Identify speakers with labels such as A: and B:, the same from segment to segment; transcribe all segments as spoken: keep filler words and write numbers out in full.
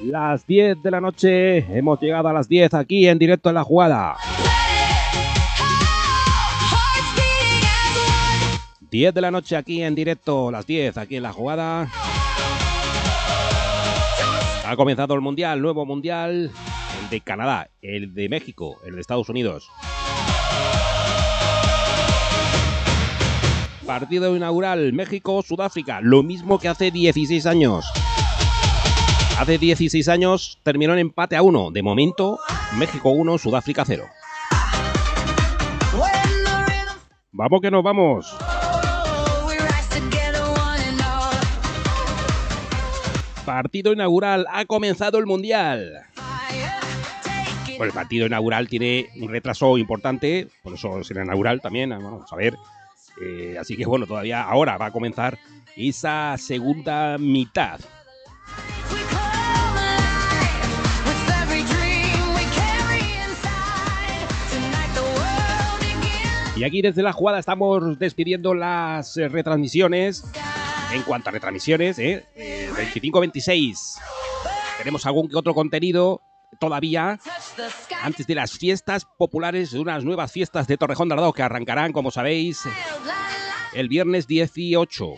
A: Las diez de la noche, hemos llegado a las diez aquí en directo en La Jugada. diez de la noche aquí en directo, las diez aquí en La Jugada. Ha comenzado el Mundial, nuevo Mundial, el de Canadá, el de México, el de Estados Unidos. Partido inaugural, México-Sudáfrica, lo mismo que hace dieciséis años. Hace dieciséis años terminó en empate a uno. De momento, México uno, Sudáfrica cero. Vamos que nos vamos. Partido inaugural, ha comenzado el Mundial. Bueno, el partido inaugural tiene un retraso importante, por eso será inaugural también, vamos a ver. Eh, así que bueno, todavía ahora va a comenzar esa segunda mitad. Y aquí desde La Jugada estamos despidiendo las eh, retransmisiones. En cuanto a retransmisiones, ¿eh? eh, veinticinco veintiséis. Tenemos algún que otro contenido todavía antes de las fiestas populares, de unas nuevas fiestas de Torrejón de Ardoz que arrancarán, como sabéis, el viernes dieciocho.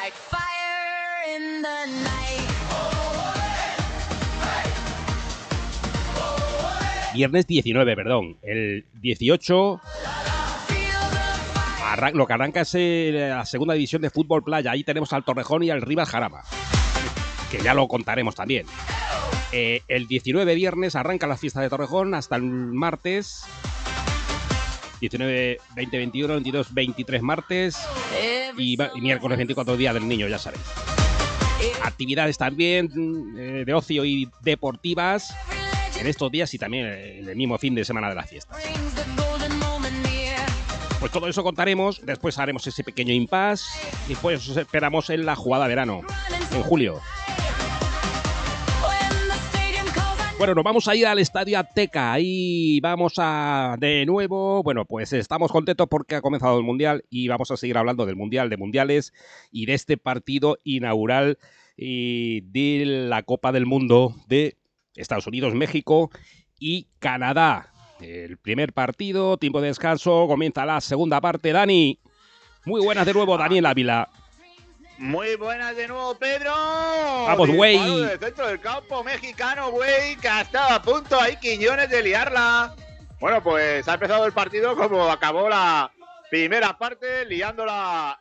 A: Viernes diecinueve, perdón. El dieciocho... Lo que arranca es la segunda división de fútbol playa. Ahí tenemos al Torrejón y al Rivas Jarama, que ya lo contaremos también. Eh, el diecinueve viernes arranca la fiesta de Torrejón hasta el martes. diecinueve, veinte, veintiuno, veintidós, veintitrés martes. Y, y miércoles veinticuatro, día del niño, ya sabéis. Actividades también eh, de ocio y deportivas en estos días y también en el mismo fin de semana de las fiestas. Pues todo eso contaremos, después haremos ese pequeño impasse y pues os esperamos en La Jugada verano, en julio. Bueno, nos vamos a ir al Estadio Azteca, ahí vamos a, de nuevo, bueno, pues estamos contentos porque ha comenzado el Mundial y vamos a seguir hablando del Mundial, de Mundiales y de este partido inaugural y de la Copa del Mundo de Estados Unidos, México y Canadá. El primer partido, tiempo de descanso, comienza la segunda parte. Dani, muy buenas de nuevo, Daniel Ávila.
B: Muy buenas de nuevo, Pedro.
A: Vamos, güey.
B: Del centro del campo mexicano, güey, que ha estado a punto ahí Quiñones de liarla. Bueno, pues ha empezado el partido como acabó la primera parte, liándola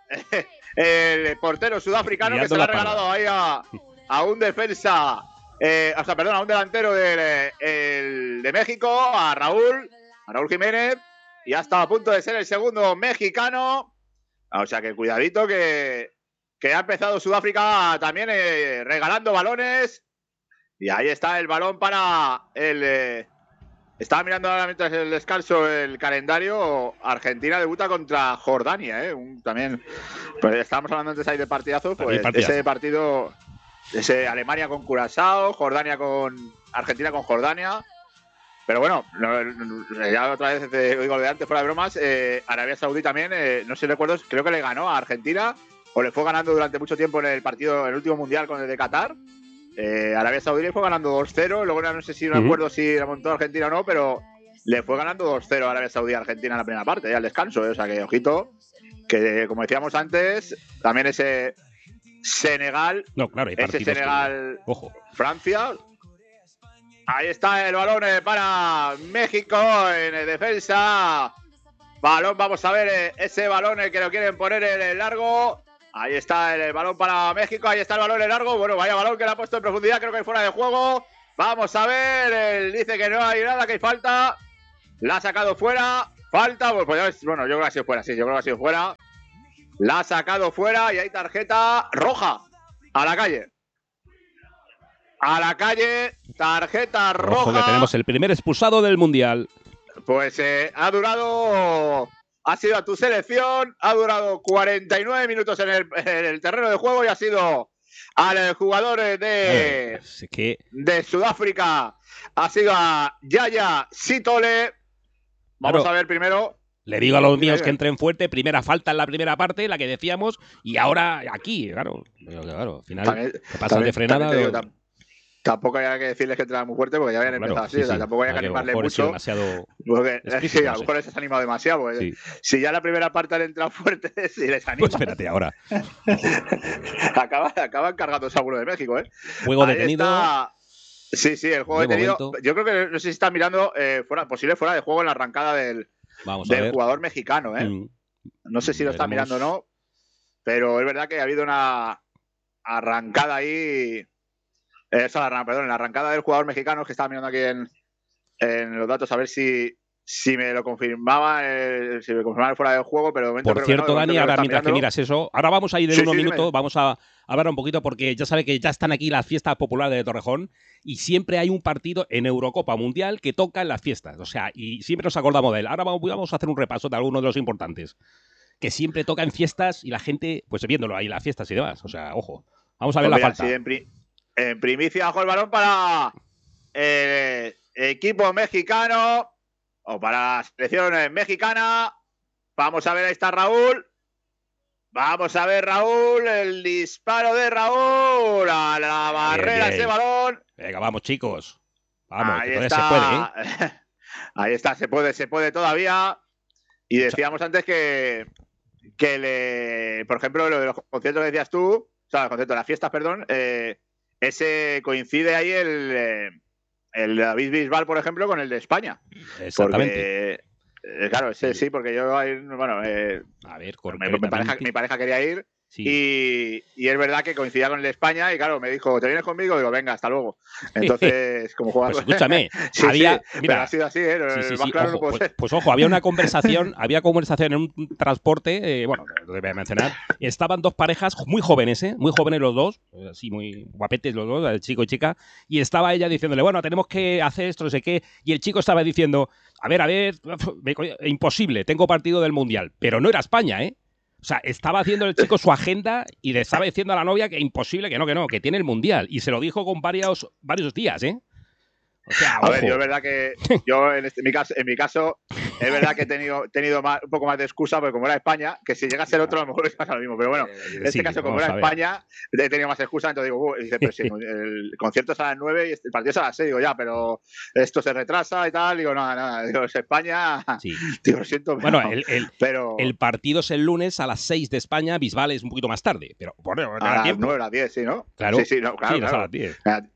B: el portero sudafricano liando que se la ha regalado parda. ahí a, a un defensa. Eh, o sea, perdón, a un delantero de, el, de México, a Raúl, a Raúl Jiménez, y ha estado a punto de ser el segundo mexicano. O sea que cuidadito que, que ha empezado Sudáfrica también eh, regalando balones. Y ahí está el balón para el... Eh, estaba mirando ahora mientras el descanso el calendario. Argentina debuta contra Jordania, ¿eh? Un, también, pues estábamos hablando antes ahí de partidazos, pues partidazo. Ese partido... Ese Alemania con Curazao, Jordania con Argentina con Jordania. Pero bueno, ya otra vez te digo de antes, fuera de bromas, eh, Arabia Saudí también, eh, no sé si recuerdo, creo que le ganó a Argentina o le fue ganando durante mucho tiempo en el partido, en el último mundial con el de Qatar. Eh, Arabia Saudí le fue ganando dos cero, luego no sé si no uh-huh. recuerdo si la montó Argentina o no, pero le fue ganando dos cero a Arabia Saudí a Argentina en la primera parte, ya al descanso, eh, o sea que ojito, que como decíamos antes, también ese... Senegal,
A: no, claro,
B: ese Senegal,
A: que... Ojo.
B: Francia. Ahí está el balón para México en defensa. Balón, vamos a ver ese balón el que lo quieren poner en el largo. Ahí está el balón para México, ahí está el balón en el largo. Bueno, vaya balón que le ha puesto en profundidad, creo que hay fuera de juego. Vamos a ver, él dice que no hay nada, que hay falta. La ha sacado fuera, falta, pues, bueno, yo creo que ha sido fuera, sí, yo creo que ha sido fuera. La ha sacado fuera y hay tarjeta roja. A la calle. A la calle, tarjeta roja.
A: Ojo que tenemos el primer expulsado del Mundial.
B: Pues eh, ha durado... Ha sido a tu selección. Ha durado cuarenta y nueve minutos en el, en el terreno de juego y ha sido al jugador de,
A: ver, es que...
B: de Sudáfrica. Ha sido a Yaya Sitole. Vamos claro. a ver primero...
A: Le digo a los míos que entren fuerte, primera falta en la primera parte, la que decíamos, y ahora aquí, claro. Claro, al final
B: también,
A: te pasan de frenada.
B: También te, digo, tampoco hay que decirles que entraran muy fuerte porque ya habían
A: Claro,
B: empezado así.
A: sí,
B: O sea,
A: sí.
B: tampoco hay que
A: A que a lo
B: animarle
A: mejor he sido
B: mucho.
A: demasiado
B: Porque, sí,
A: explícito,
B: a
A: no
B: lo
A: sé.
B: mejor les has animado demasiado. Porque
A: Sí.
B: si ya la primera parte han entrado fuertes y les
A: Pues
B: animas,
A: espérate ahora.
B: acaban, acaban cargando seguro de México, ¿eh?
A: Juego
B: Ahí
A: detenido.
B: está. Sí, sí, el juego
A: De
B: detenido.
A: momento.
B: Yo creo que no sé si están mirando eh, fuera, posible fuera de juego en la arrancada del,
A: Vamos a
B: del
A: ver.
B: jugador mexicano, ¿eh?
A: Mm,
B: No sé si lo está
A: veremos.
B: mirando o no, pero es verdad que ha habido una arrancada ahí. Eh, esa, perdón, en la arrancada del jugador mexicano, que estaba mirando aquí en, en los datos a ver si, si me lo confirmaba, eh, si me confirmaba fuera del juego, pero de momento
A: Por
B: creo
A: cierto,
B: que no, de
A: Dani,
B: momento creo
A: ahora
B: que está
A: mientras que
B: mirándolo.
A: miras eso, ahora vamos a ir en
B: Sí,
A: unos
B: sí, dime.
A: minutos, vamos a hablar un poquito porque ya sabe que ya están aquí las fiestas populares de Torrejón y siempre hay un partido en Eurocopa Mundial que toca en las fiestas, o sea, y siempre nos acordamos de él. Ahora vamos, vamos a hacer un repaso de algunos de los importantes, que siempre toca en fiestas y la gente, pues viéndolo ahí, las fiestas y demás, o sea, ojo, vamos a ver
B: Pues
A: la
B: mira,
A: falta.
B: sí, en, pri en primicia, ojo el balón para el equipo mexicano o para la selección mexicana. Vamos a ver, ahí está Raúl. Vamos a ver, Raúl, el disparo de Raúl a la barrera,
A: Bien, bien.
B: ese balón.
A: Venga, vamos, chicos. Vamos,
B: ahí
A: que todavía
B: está.
A: se puede, ¿eh?
B: Ahí está, se puede, se puede todavía. Y decíamos antes que, que le, por ejemplo, lo de los conciertos que decías tú, o sea, los conciertos de las fiestas, perdón, eh, ese coincide ahí el, eh, el David Bisbal, por ejemplo, con el de España.
A: Exactamente.
B: Porque, eh, claro, ese sí, porque yo, bueno, eh,
A: a ver,
B: mi, mi, pareja, mi pareja quería ir. Sí. Y, y es verdad que coincidía con el de España y claro, me dijo, ¿te vienes conmigo? Digo, venga, hasta luego. Entonces, como jugaba...
A: Pues escúchame,
B: sí,
A: había...
B: sí,
A: mira,
B: pero ha sido así, ¿eh?
A: Sí, sí,
B: Más
A: sí,
B: claro
A: ojo,
B: no puedo
A: pues,
B: ser.
A: pues ojo, había una conversación, había conversación en un transporte, eh, bueno, lo voy a mencionar, estaban dos parejas muy jóvenes, ¿eh? Muy jóvenes los dos, así muy guapetes los dos, el chico y chica, y estaba ella diciéndole, bueno, tenemos que hacer esto, no sé qué, y el chico estaba diciendo, a ver, a ver, imposible, tengo partido del Mundial, pero no era España, ¿eh? O sea, estaba haciendo el chico su agenda y le estaba diciendo a la novia que imposible, que no, que no, que tiene el Mundial. Y se lo dijo con varios, varios días, ¿eh? O sea,
B: a ver, yo es verdad que yo en, este, en, mi caso, en mi caso es verdad que he tenido, tenido más, un poco más de excusa, porque como era España, que si llega a ser otro a lo mejor es lo mismo. Pero bueno, en este
A: sí,
B: caso, como era España, he tenido más excusa, entonces digo, uh, dice, pero si el concierto es a las nueve y el partido es a las seis, digo, ya, pero esto se retrasa y tal, digo, nada, nada, digo, es España, sí. Digo, lo siento, pero,
A: bueno, el, el,
B: pero...
A: el partido es el lunes a las seis de España, Bisbal es un poquito más tarde, pero bueno,
B: a las nueve, a las diez, sí, ¿no?
A: Claro,
B: sí, sí, no, claro,
A: sí,
B: claro.
A: a las diez.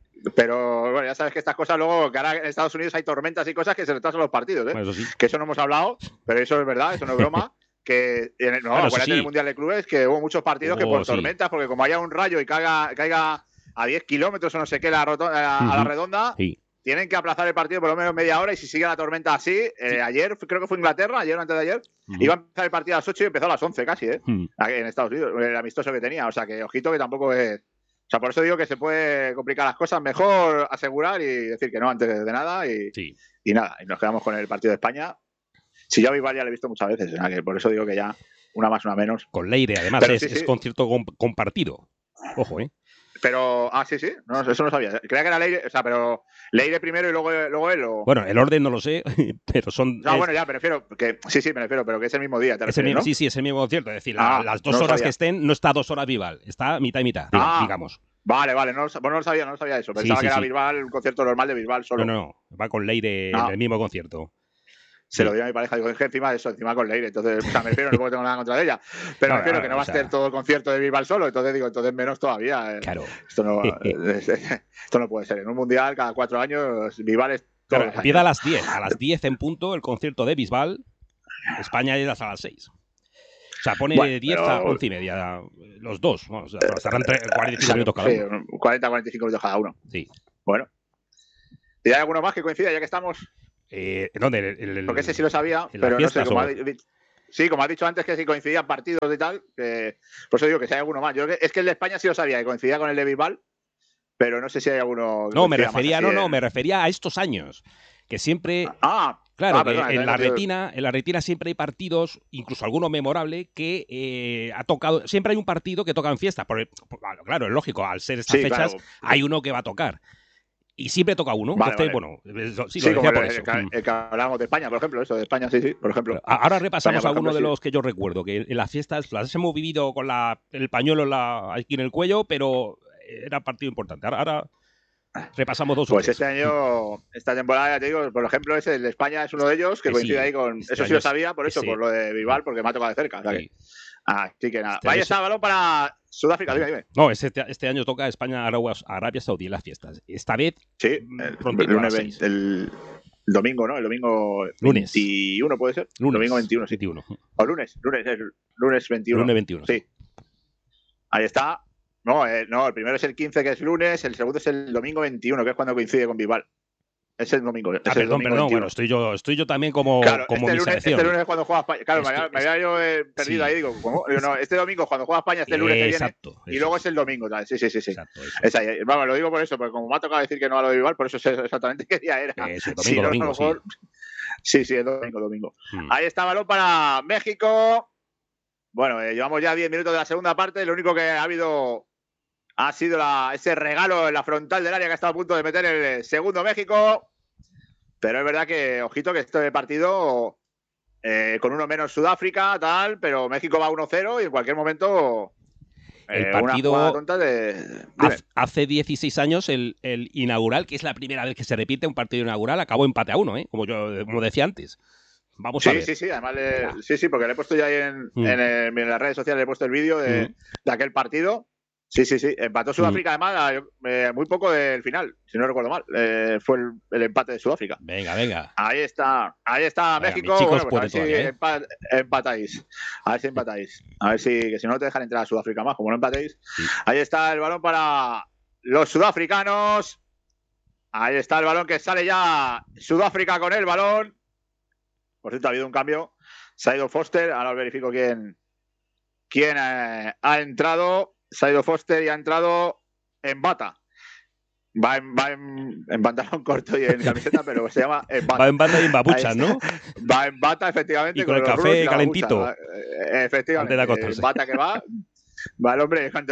B: Pero bueno, ya sabes que estas cosas luego, que ahora en Estados Unidos hay tormentas y cosas que se retrasan los partidos, ¿eh?
A: Bueno, eso sí.
B: Que eso no hemos hablado, pero eso es verdad, eso no es broma. Que en el, no,
A: bueno,
B: acuérdate
A: sí.
B: del Mundial de Clubes que hubo muchos partidos oh, que por
A: sí.
B: tormentas, porque como haya un rayo y caiga, caiga a diez kilómetros o no sé qué la rotonda, a, uh -huh. a la redonda, sí. tienen que aplazar el partido por lo menos media hora y si sigue la tormenta así, eh, sí. ayer, creo que fue Inglaterra, ayer o antes de ayer, uh -huh. iba a empezar el partido a las ocho y empezó a las once casi, ¿eh? Uh -huh. En Estados Unidos, el amistoso que tenía. O sea que ojito que tampoco es... O sea, por eso digo que se puede complicar las cosas. Mejor asegurar y decir que no antes de nada y,
A: sí.
B: y nada. Y nos quedamos con el partido de España. Si yo a Bisbal ya lo he visto muchas veces, o sea, que por eso digo que ya una más, una menos.
A: Con Leire, además, Pero es, sí, sí. es concierto compartido. Ojo, ¿eh?
B: Pero, ah, sí, sí, no, eso no sabía. Creía que era Leire, o sea, pero Leire primero y luego, luego él. O...
A: Bueno, el orden no lo sé, pero son.
B: No, es... bueno, ya, me refiero, que sí, sí, me refiero, pero que es el mismo día. ¿te refieres,
A: mismo,
B: ¿no?
A: Sí, sí, es el mismo concierto. Es decir, la,
B: ah,
A: las dos
B: no
A: horas
B: sabía.
A: que estén, no está dos horas Bisbal, está mitad y mitad,
B: ah,
A: digamos.
B: Vale, vale, no, bueno, no lo sabía, no lo sabía eso. Pensaba
A: sí, sí,
B: que era
A: sí.
B: Bisbal, un concierto normal de Bisbal solo.
A: No, no, no, va con Leire
B: no.
A: en el mismo concierto.
B: Se sí. lo dio a mi pareja, digo, es que encima de eso, encima con Leire, entonces, o sea, me refiero, no tengo nada contra de ella, pero
A: no,
B: me refiero
A: no,
B: que no
A: o
B: va
A: sea...
B: a ser todo el concierto de Bisbal solo, entonces digo, entonces menos todavía.
A: Claro.
B: Esto no, esto no puede ser. En un mundial, cada cuatro años, Bisbal es todo.
A: Claro, empieza a las diez, a las diez en punto el concierto de Bisbal, España llega hasta las seis. O sea, pone bueno, diez pero... a once y media, los dos, bueno, o sea, estarán cuarenta y cinco minutos cada
B: sí,
A: uno.
B: cuarenta a cuarenta y cinco minutos cada uno.
A: Sí.
B: Bueno. ¿Y hay alguno más que coincida ya que estamos?
A: Eh, ¿Dónde? El, el,
B: Porque ese sí lo sabía, pero no sé cómo ha, sí, como has dicho antes que si coincidían partidos y tal, que, por eso digo que si hay alguno más. Yo, es que el de España sí lo sabía, que coincidía con el de Bisbal, pero no sé si hay alguno.
A: No, me refería, no, no, me refería a estos años. Que siempre.
B: Ah,
A: claro,
B: ah,
A: que
B: perdona,
A: en la retina, en la retina siempre hay partidos, incluso alguno memorable, que eh, ha tocado. Siempre hay un partido que toca en fiesta. Porque, claro, es lógico, al ser estas
B: sí,
A: fechas,
B: claro.
A: hay uno que va a tocar. Y siempre toca uno.
B: Vale,
A: Entonces,
B: vale.
A: bueno, sí,
B: sí
A: lo
B: como
A: decía
B: el,
A: por
B: el,
A: eso.
B: el, el que hablábamos de España, por ejemplo, eso de España, sí, sí, por ejemplo.
A: Ahora repasamos
B: España,
A: algunos de
B: ejemplo,
A: los
B: sí.
A: que yo recuerdo, que en las fiestas las hemos vivido con la, el pañuelo en la, aquí en el cuello, pero era partido importante. Ahora, ahora, repasamos dos o
B: Pues
A: tres.
B: este año, esta temporada, ya te digo, por ejemplo, ese, el de España es uno de ellos, que
A: Eh,
B: coincide
A: sí,
B: ahí con.
A: este
B: Eso sí
A: año
B: lo
A: es-
B: sabía, por eso,
A: ese-
B: por lo de Bilbao, porque me ha tocado de cerca. O sea que-
A: Sí.
B: así que nada.
A: Este
B: Ahí
A: año
B: está
A: se-
B: el balón para Sudáfrica, dime, dime.
A: No, este, este año toca España, Arabia, Arabia Saudí en las fiestas. Esta vez,
B: Sí,
A: mm,
B: el,
A: prontito, a
B: lunes
A: las
B: veinte,
A: seis.
B: el, el domingo, ¿no? El domingo
A: Lunes.
B: veintiuno puede ser.
A: Lunes.
B: Domingo veintiuno, sí.
A: veintiuno.
B: O lunes, lunes, el lunes veintiuno.
A: Lunes veintiuno.
B: Sí. Ahí está. No, eh, no, el primero es el quince, que es lunes, el segundo es el domingo veintiuno, que es cuando coincide con Bilbao. Es el domingo. Es
A: Ah,
B: el
A: perdón,
B: domingo
A: perdón.
B: veintiuno.
A: Bueno, estoy yo, estoy yo también como,
B: Claro,
A: como
B: este,
A: mi
B: lunes,
A: selección.
B: este lunes es cuando juega España. Claro,
A: Esto-
B: me había, me había yo eh, perdido
A: sí.
B: ahí. Digo, ¿cómo? Digo, no, este domingo es cuando juega España, este lunes que viene.
A: Exacto.
B: Y luego es el domingo. ¿Sabes? Sí, sí, sí. sí.
A: Exacto, eso.
B: Es ahí. Vamos, lo digo por eso, porque como me ha tocado decir que no a lo de Bilbao, por eso sé exactamente qué día era.
A: Eso, domingo,
B: Si no, a lo
A: domingo,
B: mejor- Sí, sí, es domingo, domingo.
A: sí. Mm.
B: Ahí está balón para México. Bueno, eh, llevamos ya diez minutos de la segunda parte. Lo único que ha habido ha sido la, ese regalo en la frontal del área que ha estado a punto de meter el segundo México. Pero es verdad que, ojito, que este partido eh, con uno menos Sudáfrica, tal, pero México va uno cero y en cualquier momento
A: El
B: eh,
A: partido-
B: una jugada tonta de... Dime.
A: Haz- Hace dieciséis años el, el inaugural, que es la primera vez que se repite un partido inaugural, acabó empate a uno, ¿eh? Como yo como decía antes. Vamos a
B: Sí,
A: ver.
B: sí, sí, además le, sí, sí, porque le he puesto ya ahí en,
A: Mm.
B: en, el- en las redes sociales, le he puesto el vídeo de,
A: Mm.
B: de aquel partido. Sí, sí, sí. Empató Sudáfrica, además, a- eh, muy poco del final, si no recuerdo mal. Eh, fue el, el empate de Sudáfrica.
A: Venga, venga.
B: Ahí está, ahí está
A: Venga,
B: México.
A: mis chicos
B: Bueno, pues a ver
A: pueden
B: si
A: todavía, ¿eh?
B: empa- empatáis. A ver si empatáis. A ver si, que si no no te dejan entrar a Sudáfrica más, como no empatéis.
A: Sí.
B: Ahí está el balón para los sudafricanos. Ahí está el balón que sale ya Sudáfrica con el balón. Por cierto, ha habido un cambio. Se ha ido Foster. Ahora os verifico quién, quién eh, ha entrado. Se ha ido Foster y ha entrado en bata. Va en, va en, en pantalón corto y en camiseta, pero se llama en bata.
A: Va en bata y en babuchas,
B: Ahí
A: ¿no?
B: Va en bata, efectivamente.
A: Y con el
B: los
A: café
B: rulos y la
A: calentito.
B: babucha. Eh, Efectivamente.
A: Antes de acostarse.
B: En bata que va. Va el hombre en cuanto,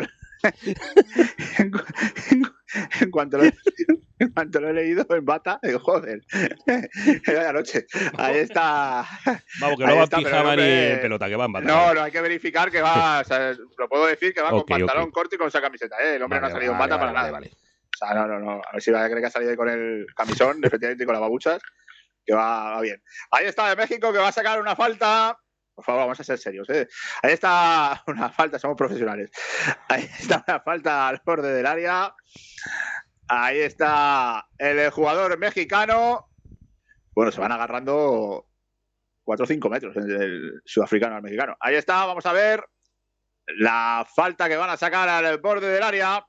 B: en, cu- en cuanto lo, en cuanto lo he leído en bata, digo, joder, vaya noche. Ahí está.
A: Vamos, que
B: Ahí
A: no va en
B: está, pero
A: pijama
B: el
A: ni
B: hombre-
A: en pelota, que va en bata.
B: No,
A: vale.
B: no, hay que verificar que va, o sea, lo puedo decir que va
A: Ok,
B: con pantalón
A: ok.
B: corto y con esa camiseta, ¿eh? El hombre no ha
A: Vale,
B: salido
A: vale,
B: en bata
A: vale,
B: para
A: vale,
B: nada.
A: vale.
B: O sea, no, no, no. A ver si va a creer que ha salido ahí con el camisón, efectivamente, y con las babuchas, que va, va bien. Ahí está de México, que va a sacar una falta. Por favor, vamos a ser serios, ¿eh? Ahí está una falta, somos profesionales. Ahí está una falta al borde del área. Ahí está el jugador mexicano. Bueno, se van agarrando cuatro o cinco metros el sudafricano al mexicano. Ahí está, vamos a ver la falta que van a sacar al borde del área.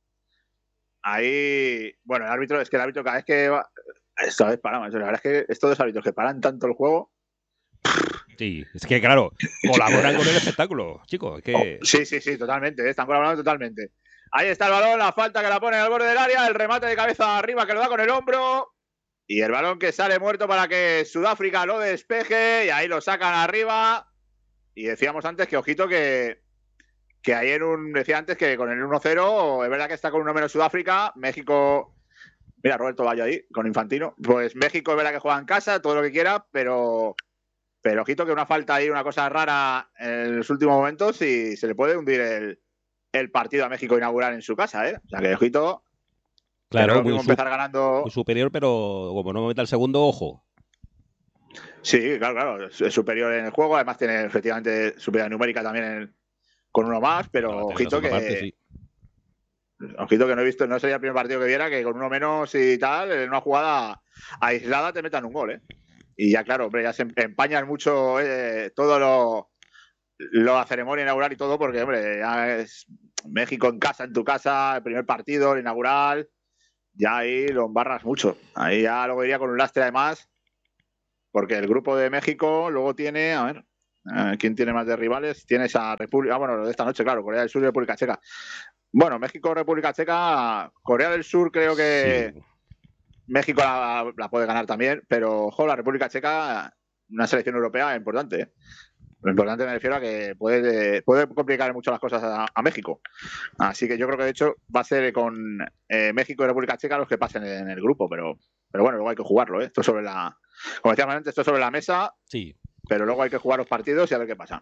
B: Ahí, bueno, el árbitro, es que el árbitro cada vez que va, esta vez para, la verdad es que estos dos árbitros que paran tanto el juego.
A: Sí, es que claro, colaboran con el espectáculo, chicos. Es que...
B: Oh, sí, sí, sí, totalmente, ¿eh? Están colaborando totalmente. Ahí está el balón, la falta que la pone al borde del área, el remate de cabeza arriba que lo da con el hombro. Y el balón que sale muerto para que Sudáfrica lo despeje. Y ahí lo sacan arriba. Y decíamos antes que, ojito, que, que ayer un, decía antes que con el uno cero, es verdad que está con uno menos Sudáfrica. México, mira, Roberto Bayo ahí, con Infantino. Pues México es verdad que juega en casa, todo lo que quiera, pero, pero ojito que una falta ahí, una cosa rara en los últimos momentos y se le puede hundir el, el partido a México inaugural en su casa, ¿eh? O sea que, ojito.
A: Claro, muy,
B: empezar ganando...
A: muy superior, pero como no me meta el segundo, ojo.
B: Sí, claro, claro, es superior en el juego, además tiene efectivamente superioridad numérica también en, con uno más, pero
A: Claro,
B: ojito que
A: parte, sí.
B: ojito que no he visto, no sería el primer partido que viera que con uno menos y tal, en una jugada aislada te metan un gol, ¿eh? Y ya claro, hombre, ya se empañan mucho eh, todo lo, lo la ceremonia inaugural y todo, porque hombre, ya es México en casa, en tu casa, el primer partido, el inaugural, ya ahí lo embarras mucho. Ahí ya luego iría con un lastre además. Porque el grupo de México luego tiene, a ver, eh, ¿quién tiene más de rivales? Tiene esa República, ah, bueno, lo de esta noche, claro, Corea del Sur y República Checa. Bueno, México, República Checa, Corea del Sur creo que
A: Sí.
B: México la, la puede ganar también, pero ojo, la República Checa, una selección europea importante, ¿eh? Lo importante me refiero a que puede, puede complicar mucho las cosas a, a México. Así que yo creo que de hecho va a ser con eh, México y República Checa los que pasen en el grupo, pero, pero bueno, luego hay que jugarlo, ¿eh? Esto sobre la, como decíamos antes, esto sobre la mesa,
A: Sí.
B: pero luego hay que jugar los partidos y a ver qué pasa.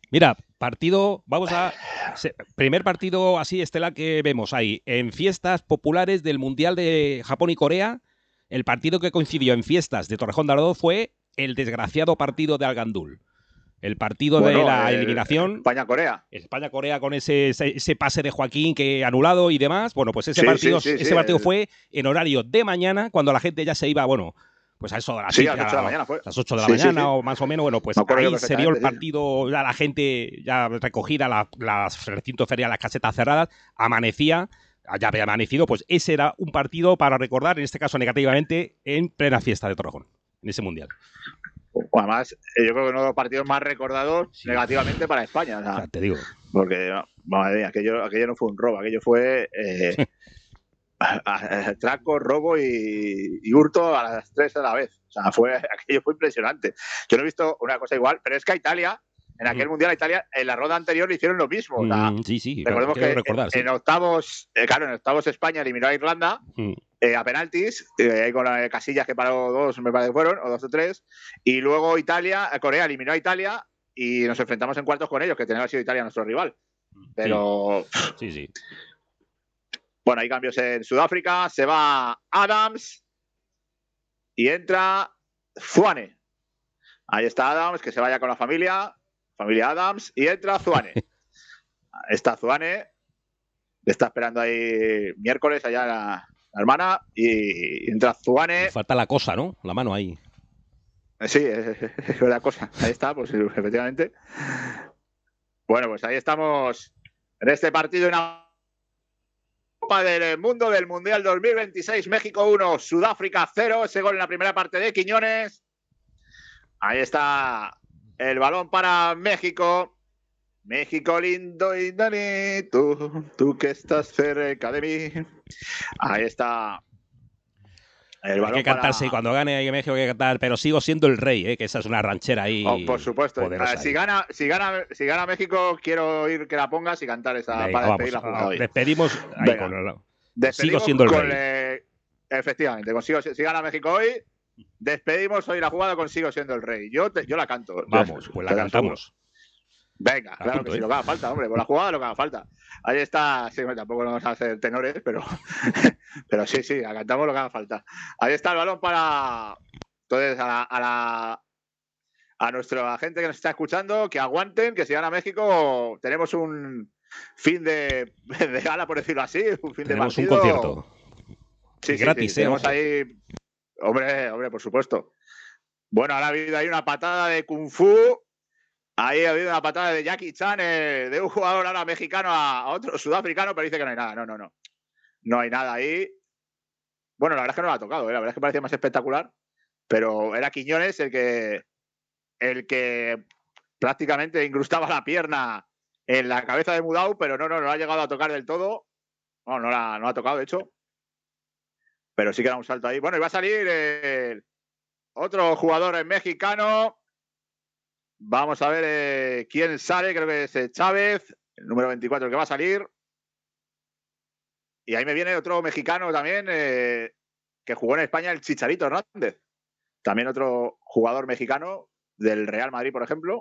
A: Mira, partido, vamos a... Primer partido así estelar que vemos ahí, en fiestas populares del Mundial de Japón y Corea, el partido que coincidió en fiestas de Torrejón de Ardoz fue el desgraciado partido de Al-Gandul. El partido
B: bueno,
A: de la
B: eh,
A: eliminación.
B: España-Corea.
A: España-Corea con ese, ese, ese pase de Joaquín que anulado y demás. Bueno, pues ese
B: sí,
A: partido,
B: sí, sí,
A: ese
B: sí,
A: partido
B: el...
A: fue en horario de mañana, cuando la gente ya se iba, bueno, pues a eso de las,
B: sí,
A: siete,
B: a las ocho de la mañana fue.
A: las ocho de la
B: sí,
A: mañana
B: sí, sí.
A: o más o menos. Bueno, pues ahí se vio el partido, ya la gente ya recogida, la, las recintos feriales, las casetas cerradas, amanecía, ya había amanecido, pues ese era un partido para recordar, en este caso negativamente, en plena fiesta de Torrejón, en ese Mundial.
B: Además, yo creo que uno de los partidos más recordados sí. negativamente para España. O sea,
A: o sea, te digo.
B: Porque, madre mía, aquello, aquello no fue un robo, aquello fue eh, atraco, robo y, y hurto a las tres a la vez. O sea, fue, aquello fue impresionante. Yo no he visto una cosa igual, pero es que a Italia, en aquel mm. Mundial a Italia, en la ronda anterior le hicieron lo mismo. O sea,
A: mm, sí, sí,
B: recordemos
A: claro,
B: que
A: recordar,
B: en,
A: sí.
B: en octavos, eh, claro, en octavos España eliminó a Irlanda mm. eh, a penaltis, eh, ahí con la Casillas que paró dos, me parece que fueron, o dos o tres, y luego Italia, Corea eliminó a Italia y nos enfrentamos en cuartos con ellos, que tenía sido Italia nuestro rival. Pero
A: sí, sí, sí.
B: Bueno, hay cambios en Sudáfrica, se va Adams y entra Zwane. Ahí está Adams, que se vaya con la familia, familia Adams, y entra Zwane. Está Zwane, le está esperando ahí miércoles allá la, la hermana, y entra Zwane.
A: Falta la cosa, ¿no? La mano ahí.
B: Sí, es, es la cosa. Ahí está, pues efectivamente. Bueno, pues ahí estamos en este partido en la Copa del Mundo del Mundial dos mil veintiséis. México uno, Sudáfrica cero. Ese gol en la primera parte de Quiñones. Ahí está el balón para México. México lindo y bonito, tú que estás cerca de mí. Ahí está.
A: El hay que cantarse para... cuando gane hay México hay que cantar, pero sigo siendo el rey, ¿eh? Que esa es una ranchera ahí.
B: Oh, por supuesto.
A: Poderosa
B: si, gana, si, gana, si gana México, quiero oír que la pongas y cantar esa
A: Venga,
B: para despedir
A: vamos,
B: la jugada hoy.
A: Despedimos ahí
B: Venga.
A: con el...
B: Despedimos
A: sigo siendo el
B: con,
A: rey.
B: Eh, efectivamente, consigo, si gana México hoy, despedimos hoy la jugada con sigo siendo el rey. Yo, te, yo la canto.
A: Vamos, pues la cantamos.
B: Seguro. Venga,
A: la
B: claro
A: punto,
B: que sí,
A: ¿eh?
B: lo que haga falta, hombre, por la jugada lo que haga falta. Ahí está, sí, tampoco vamos a hacer tenores, pero, pero sí, sí, la cantamos lo que haga falta. Ahí está el balón para, entonces, a la, a la a nuestra gente que nos está escuchando, que aguanten, que si gana México tenemos un fin de, de gala, por decirlo así, un fin
A: tenemos
B: de partido.
A: un concierto.
B: Sí, sí,
A: gratis,
B: sí,
A: eh,
B: tenemos
A: ojo.
B: ahí, hombre, hombre, por supuesto. Bueno, ahora ha habido ahí una patada de Kung Fu. Ahí ha habido una patada de Jackie Chan, eh, de un jugador ahora mexicano a, a otro sudafricano, pero dice que no hay nada. No, no, no. No hay nada ahí. Bueno, la verdad es que no lo ha tocado, ¿eh? La verdad es que parecía más espectacular. Pero era Quiñones el que, el que prácticamente incrustaba la pierna en la cabeza de Mudau, pero no, no, no ha llegado a tocar del todo. No, no la, no la ha tocado, de hecho. Pero sí que era un salto ahí. Bueno, y va a salir eh, otro jugador mexicano. Vamos a ver eh, quién sale, creo que es eh, Chávez, el número veinticuatro el que va a salir. Y ahí me viene otro mexicano también, eh, que jugó en España, el Chicharito Hernández. También otro jugador mexicano del Real Madrid, por ejemplo.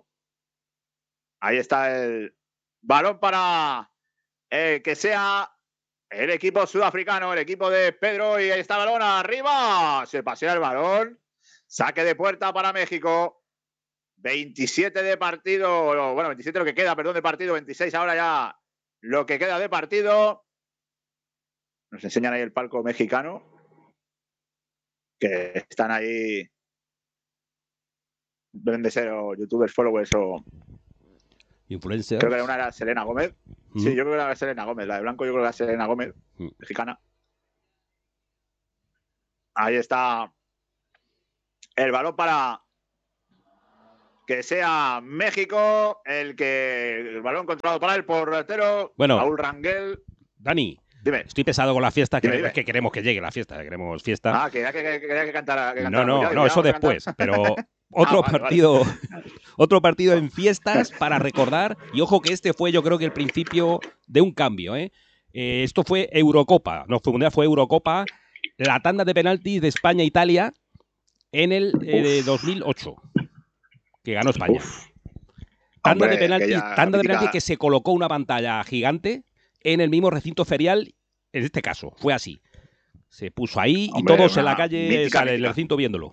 B: Ahí está el balón para eh, que sea el equipo sudafricano, el equipo de Pedro. Y ahí está el balón arriba. Se pasea el balón. Saque de puerta para México. veintisiete de partido, bueno, veintisiete lo que queda, perdón, de partido, veintiséis ahora ya lo que queda de partido. Nos enseñan ahí el palco mexicano, que están ahí, deben de ser o youtubers, followers o...
A: Influencers.
B: Creo que una era Selena Gómez. Mm. Sí, yo creo que era Selena Gómez, la de blanco yo creo que era Selena Gómez, mm. mexicana. Ahí está el balón para... que sea México el que el balón controlado para el portero,
A: bueno,
B: Raúl Rangel.
A: Dani,
B: dime.
A: Estoy pesado con la fiesta, que,
B: dime, dime.
A: Es que queremos que llegue la fiesta, queremos fiesta.
B: Ah, que quería que, que, que, que cantara. Que
A: no, no, no, eso después, pero otro
B: ah, vale,
A: partido,
B: vale.
A: otro partido en fiestas para recordar, y ojo que este fue yo creo que el principio de un cambio, ¿eh? Eh, esto fue Eurocopa, no fue Mundial, fue Eurocopa, la tanda de penaltis de España-Italia en el eh, dos mil ocho. Que ganó España.
B: Uf.
A: Tanda
B: Hombre,
A: de penalti,
B: aquella
A: tanda de
B: mítica-
A: penalti que se colocó una pantalla gigante en el mismo recinto ferial, en este caso, fue así. Se puso ahí y
B: Hombre,
A: todos en
B: una
A: la calle,
B: mítica,
A: sale, en el
B: mítica.
A: recinto viéndolo.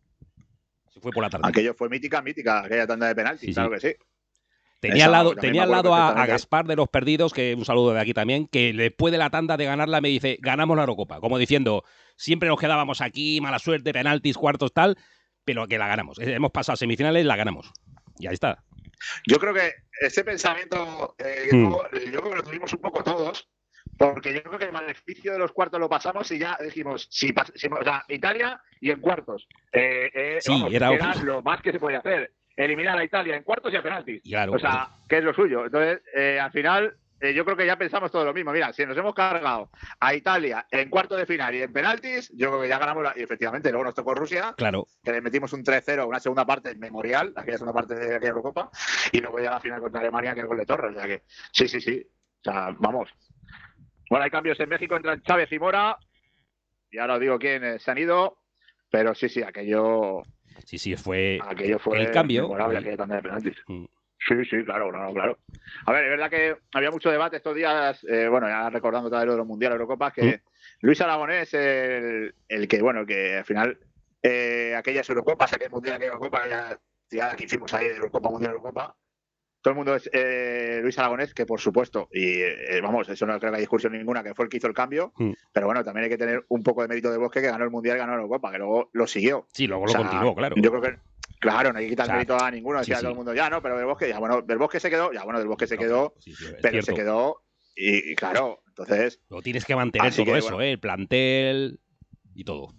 A: Se fue por la tarde.
B: Aquello fue mítica, mítica, aquella tanda de penalti,
A: Sí,
B: claro
A: sí.
B: que sí.
A: Tenía
B: Esa,
A: al lado,
B: también
A: tenía
B: me
A: al
B: acuerdo
A: lado a, a
B: perfectamente.
A: Gaspar de los Perdidos, que un saludo de aquí también, que después de la tanda de ganarla me dice, ganamos la Eurocopa. Como diciendo, siempre nos quedábamos aquí, mala suerte, penaltis, cuartos, tal, pero que la ganamos. Hemos pasado semifinales, la ganamos. Y ahí está.
B: Yo creo que ese pensamiento, eh,
A: Hmm.
B: yo creo que lo tuvimos un poco todos, porque yo creo que el beneficio de los cuartos lo pasamos y ya dijimos, si, pas- si- o sea, Italia y en cuartos. Eh, eh,
A: Sí,
B: vamos,
A: era-
B: era lo más que se podía hacer. Eliminar a Italia en cuartos y a penaltis.
A: Claro.
B: O sea, que es lo suyo. Entonces, eh, al final, eh, yo creo que ya pensamos todo lo mismo. Mira, si nos hemos cargado a Italia en cuartos de final y en penaltis, yo creo que ya ganamos. La... Y efectivamente, luego nos tocó Rusia,
A: Claro.
B: que le metimos un tres cero, una segunda parte memorial, aquella segunda parte de aquella Eurocopa, y luego ya la final contra Alemania, que es el gol de Torres. O sea que, sí, sí, sí. O sea, vamos. Bueno, hay cambios en México, entran Chávez y Mora. Y ahora os digo quiénes se han ido. Pero sí, sí, aquello,
A: Sí, sí, fue
B: aquello fue
A: el cambio.
B: memorable,
A: el-
B: aquella tanda de penaltis.
A: Mm.
B: Sí, sí, claro, claro, claro. A ver, es verdad que había mucho debate estos días, eh, bueno, ya recordando todo lo de los mundiales, Eurocopas, que
A: Mm.
B: Luis Aragonés, el, el que, bueno, que al final eh, aquellas Eurocopas, aquel mundial, aquella Eurocopa, ya, ya que hicimos ahí de Eurocopa, Mundial, Eurocopa, todo el mundo es eh, Luis Aragonés, que por supuesto, y eh, vamos, eso no creo que haya discusión ninguna, que fue el que hizo el cambio,
A: Mm.
B: pero bueno, también hay que tener un poco de mérito de Bosque, que ganó el mundial y ganó la Eurocopa, que luego lo siguió.
A: Sí, luego
B: O
A: lo
B: sea,
A: continuó, claro.
B: Yo creo que, claro, no hay que quitar
A: O sea,
B: mérito a ninguno, decía
A: sí,
B: todo
A: sí.
B: el mundo, ya, no, pero del Bosque, ya, bueno, del Bosque se quedó, ya, bueno, del Bosque se quedó,
A: Sí, sí, es
B: pero
A: cierto.
B: se quedó, y, y claro, entonces,
A: Lo tienes que mantener
B: Así
A: todo
B: que,
A: eso,
B: bueno.
A: ¿eh? El plantel y todo.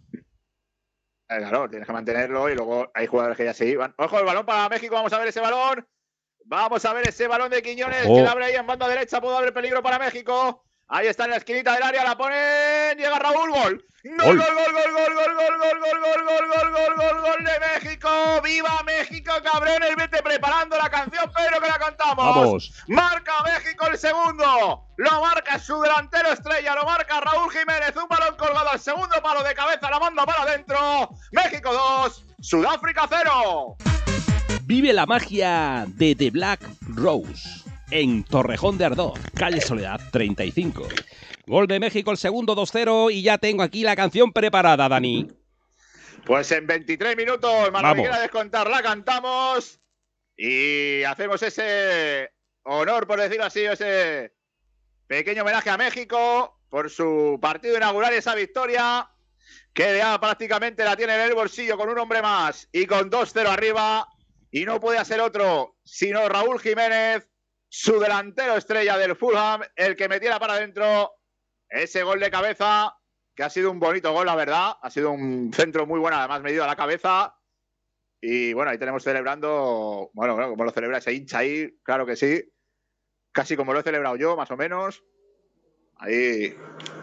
B: eh, claro, tienes que mantenerlo, y luego hay jugadores que ya se iban. Ojo, el balón para México, vamos a ver ese balón, vamos a ver ese balón de Quiñones,
A: Ojo.
B: que la abre ahí en banda derecha, puede haber peligro para México. Ahí está en la esquinita del área, la ponen, llega Raúl, gol. Gol,
A: Gol.
B: gol, gol, gol, gol, gol, gol, gol, gol, gol, gol, gol, gol, gol, gol de México. ¡Viva México, cabrones! Vete preparando la canción, pero que la cantamos.
A: ¡Vamos!
B: Marca México el segundo. Lo marca su delantero estrella, lo marca Raúl Jiménez. Un balón colgado al segundo palo de cabeza, la manda para adentro. México dos, Sudáfrica cero.
A: Vive la magia de The Black Rose en Torrejón de Ardoz, calle Soledad treinta y cinco. Gol de México, el segundo, dos cero, y ya tengo aquí la canción preparada, Dani.
B: Pues en veintitrés minutos, más lo que quiera descontar, la cantamos y hacemos ese honor, por decirlo así, ese pequeño homenaje a México por su partido inaugural, esa victoria que ya prácticamente la tiene en el bolsillo con un hombre más y con dos cero arriba, y no puede ser otro sino Raúl Jiménez, su delantero estrella del Fulham, el que metiera para adentro ese gol de cabeza, que ha sido un bonito gol, la verdad. Ha sido un centro muy bueno, además medido a la cabeza. Y bueno, ahí tenemos celebrando, bueno, bueno, como lo celebra ese hincha ahí, claro que sí. Casi como lo he celebrado yo, más o menos. Ahí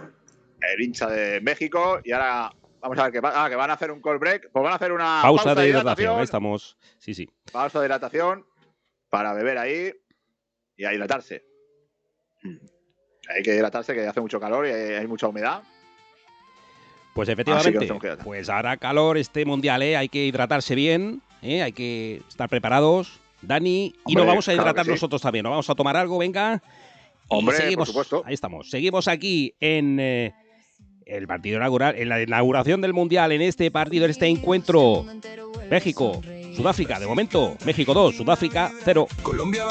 B: el hincha de México. Y ahora vamos a ver qué pasa. Ah, que van a hacer un call break. Pues van a hacer una
A: Pausa,
B: pausa
A: de
B: de
A: hidratación.
B: hidratación.
A: Ahí estamos. Sí, sí.
B: Pausa de hidratación para beber ahí y a hidratarse. Hay que hidratarse, que hace mucho calor y hay, hay mucha humedad.
A: Pues
B: Así que
A: efectivamente,
B: nos tenemos que hidratar.
A: pues hará calor este mundial, ¿eh? Hay que hidratarse bien, ¿eh? Hay que estar preparados, Dani, y
B: Hombre,
A: nos vamos a
B: claro
A: hidratar
B: que sí.
A: nosotros también. Nos vamos a tomar algo, venga. Y
B: Hombre, por
A: seguimos,
B: supuesto.
A: Ahí estamos. Seguimos aquí en eh, el partido inaugural, en la inauguración del mundial, en este partido, en este encuentro. México, Sudáfrica, de momento, México dos, Sudáfrica cero.
C: Colombia